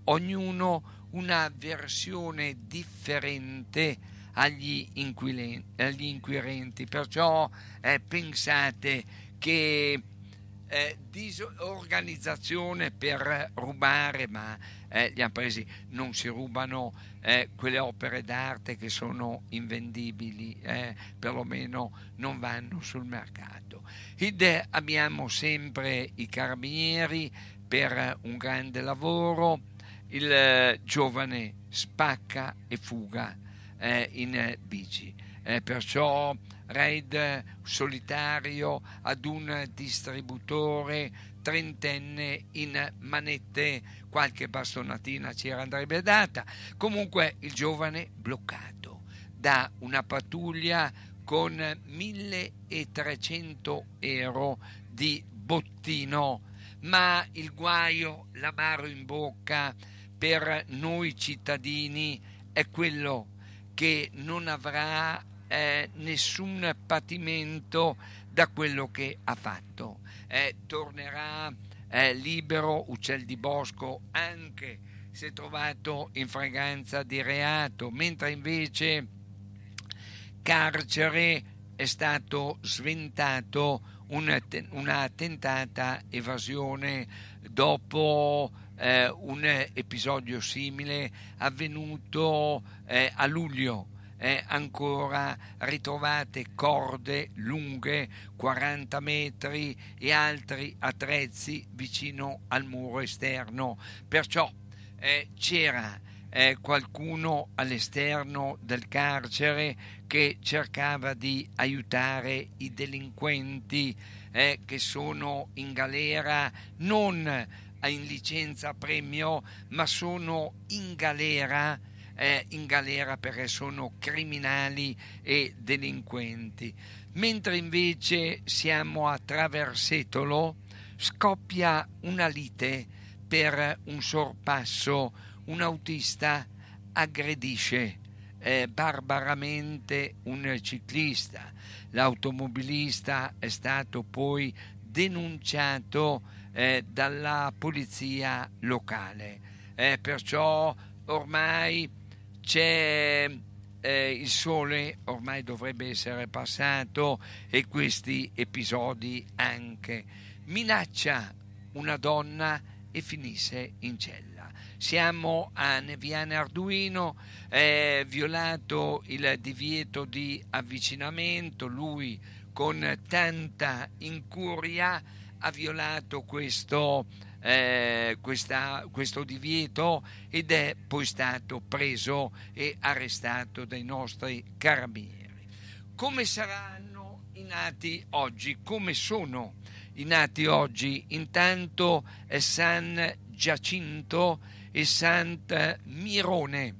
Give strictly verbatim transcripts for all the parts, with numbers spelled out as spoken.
ognuno una versione differente agli, inquilen- agli inquirenti, perciò eh, pensate che eh, disorganizzazione per rubare, ma eh, li hanno presi, non si rubano eh, quelle opere d'arte che sono invendibili, eh, perlomeno non vanno sul mercato. Id abbiamo sempre i carabinieri per un grande lavoro, il eh, giovane spacca e fuga eh, in eh, bici, eh, perciò raid solitario ad un distributore trentenne in manette, qualche bastonatina ci andrebbe data. Comunque il giovane bloccato da una pattuglia con milletrecento euro di bottino, ma il guaio, l'amaro in bocca per noi cittadini è quello che non avrà eh, nessun patimento da quello che ha fatto. Eh, tornerà eh, libero, uccel di bosco, anche se trovato in fragranza di reato, mentre invece carcere è stato sventato una, una tentata evasione dopo eh, un episodio simile avvenuto eh, a luglio. Eh, ancora ritrovate corde lunghe quaranta metri e altri attrezzi vicino al muro esterno, perciò eh, c'era eh, qualcuno all'esterno del carcere che cercava di aiutare i delinquenti eh, che sono in galera, non in licenza premio, ma sono in galera eh, in galera perché sono criminali e delinquenti. Mentre invece siamo a Traversetolo, scoppia una lite per un sorpasso, un autista aggredisce eh, barbaramente un ciclista. L'automobilista è stato poi denunciato eh, dalla polizia locale. Eh, perciò ormai c'è eh, il sole, ormai dovrebbe essere passato, e questi episodi anche. Minaccia una donna e finisse in cella. Siamo a Neviane Arduino, è violato il divieto di avvicinamento, lui con tanta incuria ha violato questo, eh, questa, questo divieto ed è poi stato preso e arrestato dai nostri carabinieri. Come saranno i nati oggi? Come sono i nati oggi? Intanto è San Giacinto e Sant Mirone.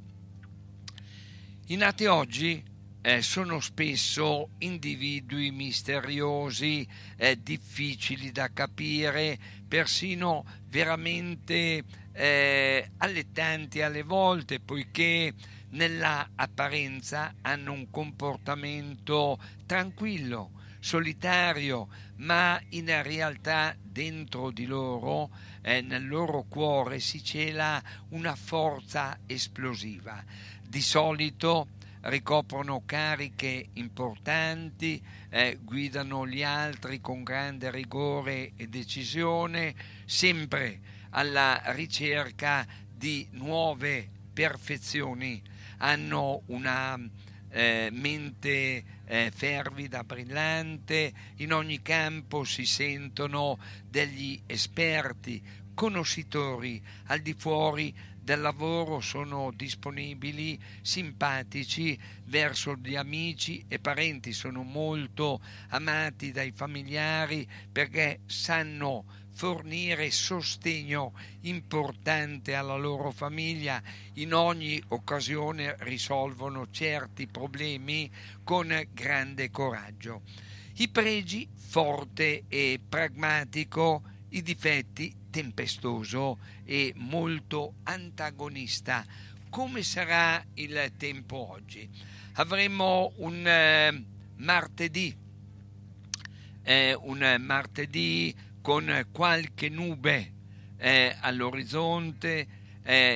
I nati oggi eh, sono spesso individui misteriosi, eh, difficili da capire, persino veramente eh, allettanti alle volte, poiché nella apparenza hanno un comportamento tranquillo, solitario, ma in realtà dentro di loro, eh, nel loro cuore, si cela una forza esplosiva. Di solito ricoprono cariche importanti, eh, guidano gli altri con grande rigore e decisione, sempre alla ricerca di nuove perfezioni. Hanno una eh, mente eh, fervida, brillante, in ogni campo si sentono degli esperti, conoscitori, al di fuori del lavoro sono disponibili, simpatici verso gli amici e parenti, sono molto amati dai familiari perché sanno fornire sostegno importante alla loro famiglia, in ogni occasione risolvono certi problemi con grande coraggio. I pregi: forte e pragmatico, i difetti: tempestoso e molto antagonista. Come sarà il tempo oggi? Avremo un eh, martedì, eh, un martedì con qualche nube eh, all'orizzonte, eh,